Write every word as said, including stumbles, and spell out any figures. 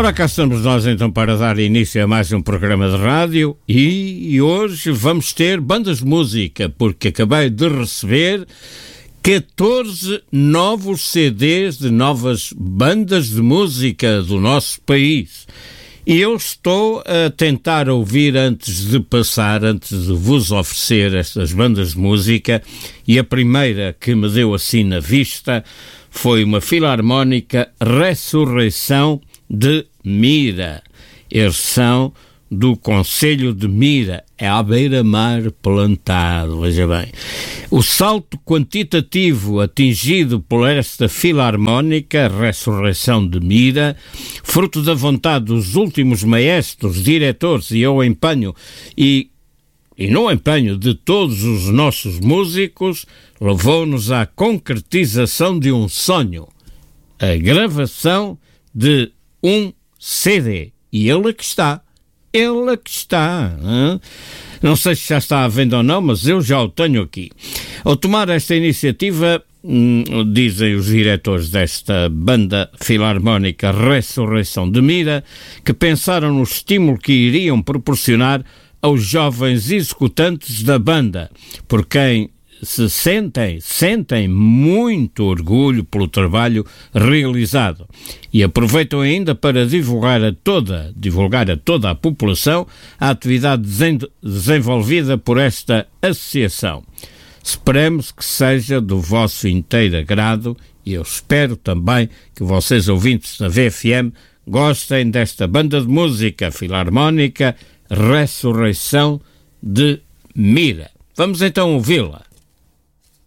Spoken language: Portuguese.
Ora, cá estamos nós então para dar início a mais um programa de rádio e hoje vamos ter bandas de música, porque acabei de receber catorze novos C Ds de novas bandas de música do nosso país. E eu estou a tentar ouvir antes de passar, antes de vos oferecer estas bandas de música, e a primeira que me deu assim na vista foi uma Filarmónica Ressurreição de Mira. Eles são do Concelho de Mira, é à beira-mar plantado, veja bem. O salto quantitativo atingido por esta Filarmónica Ressurreição de Mira, fruto da vontade dos últimos maestros, diretores e eu empenho e E no empenho de todos os nossos músicos, levou-nos à concretização de um sonho, a gravação de um C D. E ele aqui está, ele aqui está. Hein? Não sei se já está à venda ou não, mas eu já o tenho aqui. Ao tomar esta iniciativa, hum, dizem os diretores desta banda Filarmónica Ressurreição de Mira, que pensaram no estímulo que iriam proporcionar aos jovens executantes da banda, por quem se sentem, sentem muito orgulho pelo trabalho realizado e aproveitam ainda para divulgar a toda, divulgar a toda a população a atividade desenvolvida por esta associação. Esperemos que seja do vosso inteiro agrado e eu espero também que vocês, ouvintes da V F M, gostem desta banda de música Filarmónica Ressurreição de Mira. Vamos então ouvi-la.